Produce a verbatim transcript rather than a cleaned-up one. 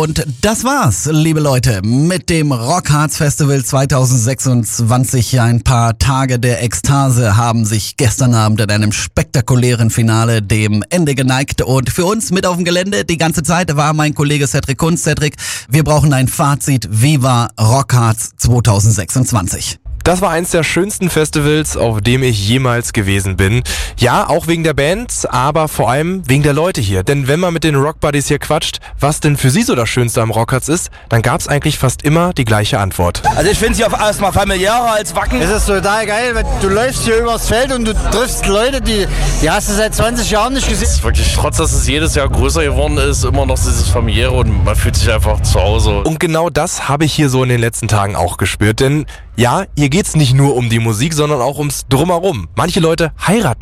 Und das war's, liebe Leute, mit dem Rockharz Festival zwanzig sechsundzwanzig. Ein paar Tage der Ekstase haben sich gestern Abend in einem spektakulären Finale dem Ende geneigt. Und für uns mit auf dem Gelände die ganze Zeit war mein Kollege Cedric Kunz. Cedric, wir brauchen ein Fazit. Wie war Rockharz zwanzig sechsundzwanzig? Das war eins der schönsten Festivals, auf dem ich jemals gewesen bin. Ja, auch wegen der Bands, aber vor allem wegen der Leute hier. Denn wenn man mit den Rockbuddies hier quatscht, was denn für sie so das Schönste am Rockharz ist, dann gab's eigentlich fast immer die gleiche Antwort. Also ich finde es hier erstmal familiärer als Wacken. Es ist total geil, wenn du läufst hier übers Feld und du triffst Leute, die, die hast du seit zwanzig Jahren nicht gesehen. Es ist wirklich, trotz dass es jedes Jahr größer geworden ist, immer noch dieses familiäre und man fühlt sich einfach zu Hause. Und genau das habe ich hier so in den letzten Tagen auch gespürt, denn ja, hier geht's nicht nur um die Musik, sondern auch ums Drumherum. Manche Leute heiraten